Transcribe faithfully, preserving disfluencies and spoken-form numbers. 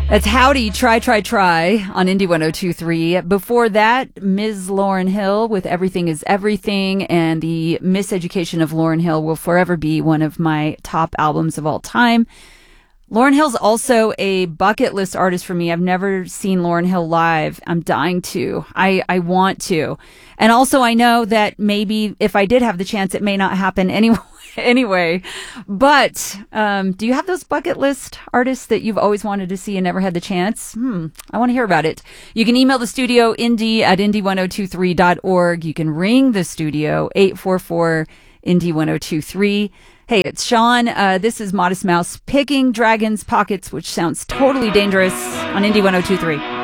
That's Howdy, Try, Try, Try on Indie one oh two point three. Before that, Miz Lauryn Hill with Everything is Everything, and the Miseducation of Lauryn Hill will forever be one of my top albums of all time. Lauryn Hill's also a bucket list artist for me. I've never seen Lauryn Hill live. I'm dying to. I, I want to. And also I know that maybe if I did have the chance, it may not happen anyway. Anyway, but um, do you have those bucket list artists that you've always wanted to see and never had the chance? Hmm, I want to hear about it. You can email the studio, indie at indie one oh two three dot org. You can ring the studio, eight four four indie one oh two three. Hey, it's Sean. Uh, this is Modest Mouse picking dragons' pockets, which sounds totally dangerous on Indie one oh two three.